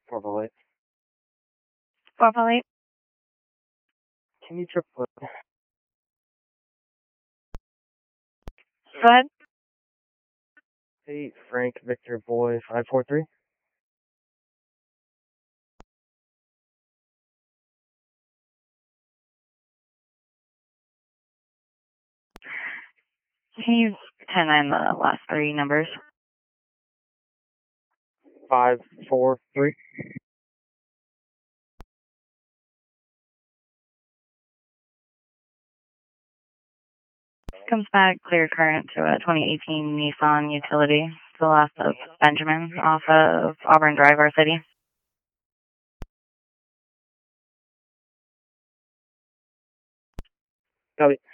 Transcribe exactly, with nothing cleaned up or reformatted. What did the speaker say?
four eight. four eight. Can you triple it? Go ahead. Hey, Frank Victor Boy five four three. Can you ten nine the last three numbers? five four three. Comes back clear current to a twenty eighteen Nissan Utility. It's the last of Benjamin off of Auburn Drive, our city. Copy.